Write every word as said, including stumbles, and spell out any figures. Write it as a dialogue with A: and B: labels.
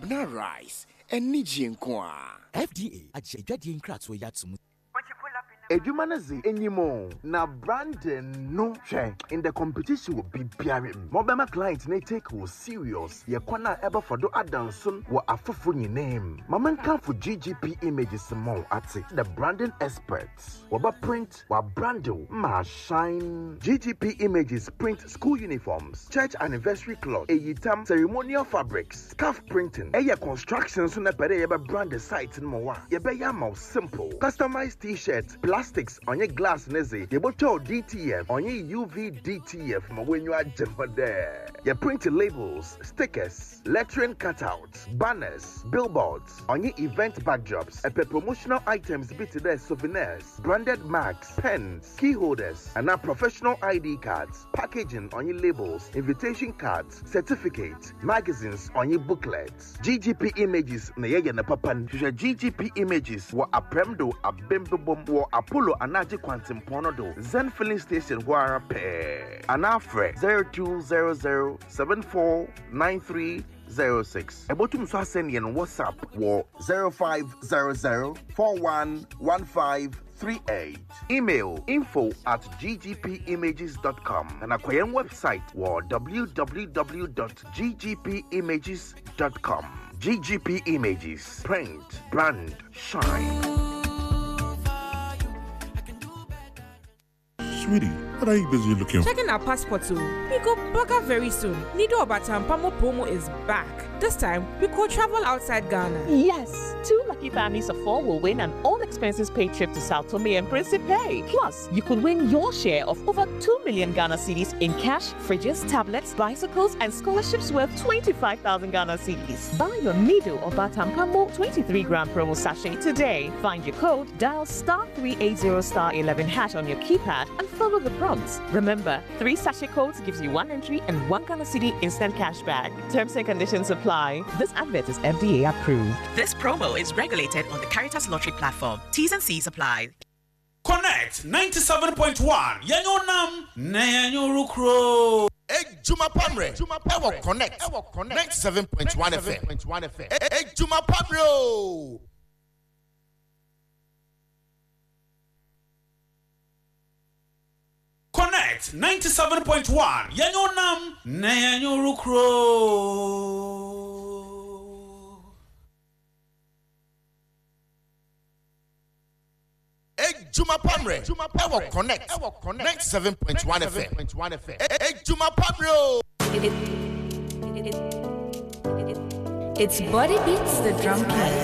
A: Bna rice and Nijinkwa.
B: F D A aje dwade nkratso yatsum.
C: Edumanazi enyimo na Brandon no hwe in the competition will be biarim. Mobema client na take will serious. Ye kwana eba fodo adansun wa afofo name. Mamanka for G G P images mo ati the Brandon experts. Waba print wa brando ma shine. G G P images print school uniforms, church anniversary cloth, eyitam ceremonial fabrics, scarf printing, eya construction so na pere yeba brand site mo wa. Yebe ya mo simple. Customized t-shirts, plastics on your glass neze. You bought D T F on your U V D T F ma when you are jumper there. You print labels, stickers, lettering cutouts, banners, billboards on your event backdrops, and promotional items be there souvenirs, branded marks, pens, key holders, and now professional I D cards, packaging on your labels, invitation cards, certificates, magazines on your booklets. G G P images na yeye na papan. G G P images wa apremdo abembebom wa Apollo Anaji Quantum Ponodo Zen Filling Station Wara Pe Anafre zero two zero zero seven four nine three zero six. Ebotum so send yen WhatsApp wo zero five zero zero four one one five three eight. Email info at g g p images dot com and acquire website wo w w w dot g g p images dot com. G G P Images, print, brand, shine.
D: Sweetie, what are you busy looking for?
E: Checking our passport too. We go burger very soon. Nido Obatampamo promo is back. This time, we could travel outside Ghana.
F: Yes, two lucky families of four will win an all-expenses-paid trip to Sao Tome and Principe. Plus, you could win your share of over two million Ghana cedis in cash, fridges, tablets, bicycles, and scholarships worth twenty-five thousand Ghana cedis. Buy your Nido Obatampamo twenty-three gram promo sachet today. Find your code, dial star three eight zero star eleven hash on your keypad, and follow the prompts. Remember, three sachet codes gives you one entry and one Ghana cedi instant cash back. Terms and conditions apply. This advert is F D A approved.
G: This promo is regulated on the Caritas Lottery platform. T's and C's apply.
H: Connect ninety-seven point one. Yanyo nam na yanyo rukro.
I: Egg Juma Pamre. Ewo Connect. Ewo Connect. ninety-seven point one F M. Egg Juma Pamre.
H: Connect ninety-seven point one. Yanyo nam na yanyo rukro.
I: Egg Juma Pamre. Ewo Connect. Ewo Connect. ninety-seven point one F M. Egg Juma Pamre.
J: It's Body Beats the Drum Kit.